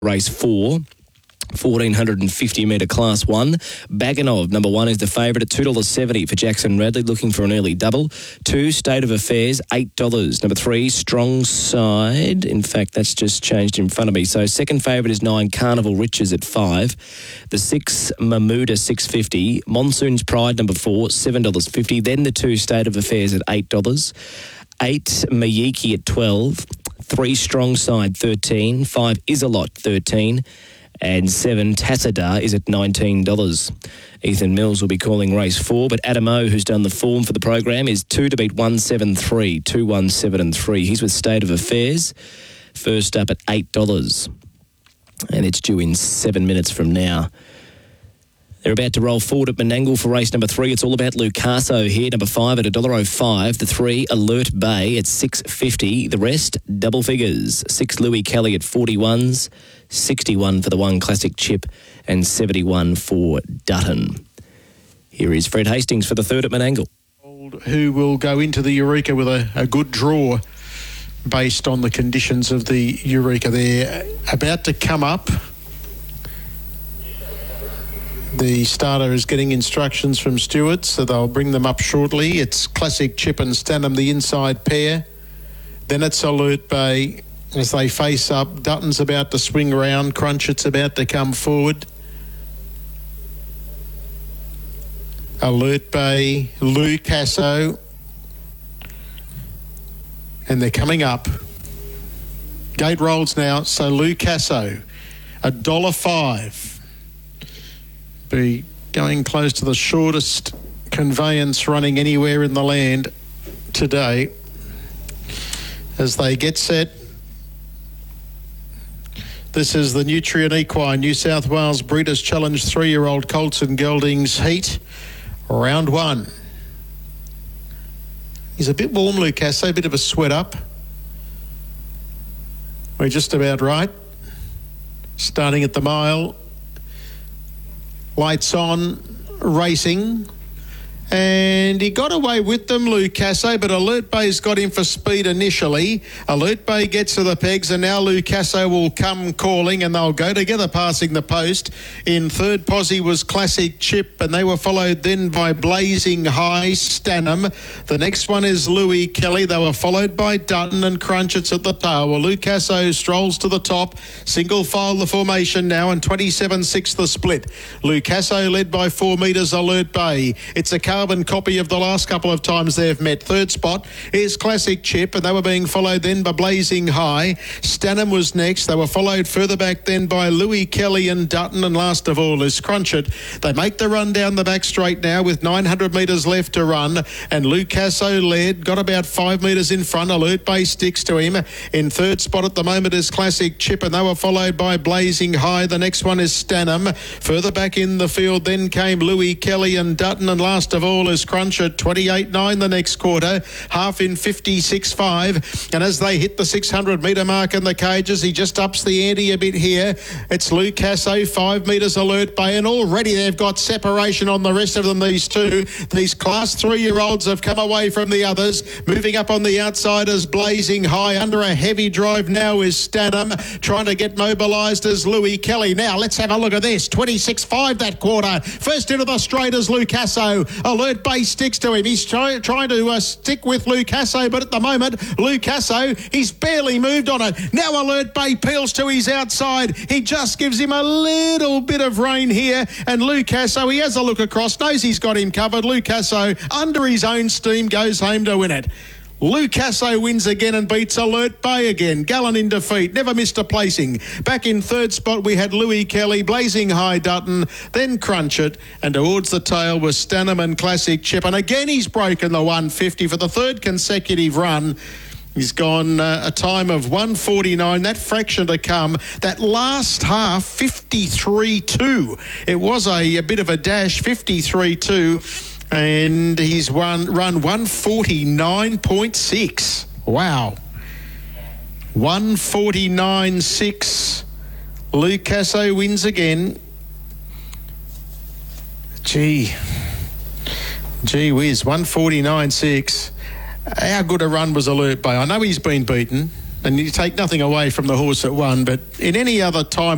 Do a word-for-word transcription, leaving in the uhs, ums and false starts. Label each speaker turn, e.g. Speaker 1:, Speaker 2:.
Speaker 1: Race four. fourteen fifty metre class one. Baganov, number one, is the favourite at two dollars seventy for Jackson Radley, looking for an early double. Two, State of Affairs, eight dollars. Number three, Strong Side. In fact, that's just changed in front of me. So second favourite is nine, Carnival Riches at five. The six, Mamuda, six dollars fifty. Monsoon's Pride, number four, seven dollars fifty. Then the two, State of Affairs at eight dollars. Eight, Mayiki at twelve. Three, Strong Side, thirteen. Five, Is-a-Lot, thirteen. And seven, Tassadar, is at nineteen dollars. Ethan Mills will be calling race four, but Adam O, who's done the form for the program, is two to beat one seven three, two one seven and three. He's with State of Affairs, first up at eight dollars. And it's due in seven minutes from now. They're about to roll forward at Menangle for race number three. It's all about Lucasso here, number five at one dollar oh five. The three, Alert Bay at six fifty. The rest, double figures. Six, Louis Kelly at forty-ones. sixty-one for the one, Classic Chip, and seventy-one for Dutton. Here is Fred Hastings for the third at Menangle.
Speaker 2: Who will go into the Eureka with a, a good draw based on the conditions of the Eureka. They're about to come up. The starter is getting instructions from Stewart, so they'll bring them up shortly. It's Classic Chip and Stanham, the inside pair. Then it's Alert Bay as they face up. Dutton's about to swing round. Crunchet's about to come forward. Alert Bay, Lucasso. And they're coming up. Gate rolls now, so Lucasso, one dollar five. Be going close to the shortest conveyance running anywhere in the land today. As they get set, this is the Nutrient Equine New South Wales Breeders' Challenge three-year-old colts and geldings heat, round one. He's a bit warm, Lucasso, a bit of a sweat up. We're just about right. Starting at the mile. Lights on, racing, and he got away with them, Lucasso, but Alert Bay's got him for speed initially. Alert Bay gets to the pegs, and now Lucasso will come calling, and they'll go together passing the post. In third posse was Classic Chip, and they were followed then by Blazing High, Stanham. The next one is Louis Kelly. They were followed by Dutton and Crunchet's at the tail. Well, Lucasso strolls to the top. Single file the formation now, and twenty-seven six the split. Lucasso led by four metres, Alert Bay. It's a carbon copy of the last couple of times they've met. Third spot is Classic Chip, and they were being followed then by Blazing High. Stanham was next. They were followed further back then by Louis Kelly and Dutton, and last of all is Crunchet. They make the run down the back straight now with nine hundred metres left to run, and Lucasso led, got about five metres in front. Alert Bay sticks to him. In third spot at the moment is Classic Chip, and they were followed by Blazing High. The next one is Stanham. Further back in the field then came Louis Kelly and Dutton, and last of all is Crunchet. Twenty-eight nine the next quarter, half in fifty-six five, and as they hit the six hundred metre mark in the cages, he just ups the ante a bit here. It's Lucasso, five metres Alert Bay, and already they've got separation on the rest of them, these two. These class three-year-olds have come away from the others. Moving up on the outside is Blazing High. Under a heavy drive now is Stanham, trying to get mobilised as Louis Kelly. Now let's have a look at this. twenty-six five that quarter. First into the straight is Lucasso. Alert Bay sticks to him. He's try, trying to uh, stick with Lucasso, but at the moment, Lucasso, he's barely moved on it. Now Alert Bay peels to his outside. He just gives him a little bit of rain here, and Lucasso, he has a look across, knows he's got him covered. Lucasso, under his own steam, goes home to win it. Lucasso wins again and beats Alert Bay again. Gallen in defeat, never missed a placing. Back in third spot we had Louis Kelly, Blazing High Dutton, then Crunchet, and towards the tail was Stanham and Classic Chip. And again he's broken the one fifty for the third consecutive run. He's gone uh, a time of one forty-nine, that fraction to come. That last half, fifty-three two. It was a, a bit of a dash, fifty-three two. And he's won, run one forty-nine point six. Wow. one forty-nine point six. Lucasso wins again. Gee. Gee whiz, one forty-nine point six. How good a run was Alert Bay? I know he's been beaten, and you take nothing away from the horse that won, but in any other time